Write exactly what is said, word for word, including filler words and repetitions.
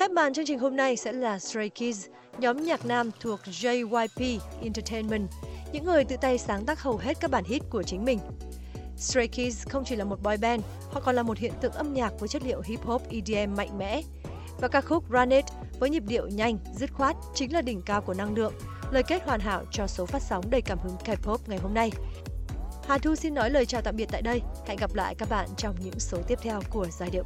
Khép màn chương trình hôm nay sẽ là Stray Kids, nhóm nhạc nam thuộc J Y P Entertainment, những người tự tay sáng tác hầu hết các bản hit của chính mình. Stray Kids không chỉ là một boy band, họ còn là một hiện tượng âm nhạc với chất liệu hip hop E D M mạnh mẽ. Và ca khúc Run It với nhịp điệu nhanh, dứt khoát chính là đỉnh cao của năng lượng, lời kết hoàn hảo cho số phát sóng đầy cảm hứng K-pop ngày hôm nay. Hà Thu xin nói lời chào tạm biệt tại đây. Hẹn gặp lại các bạn trong những số tiếp theo của Giai điệu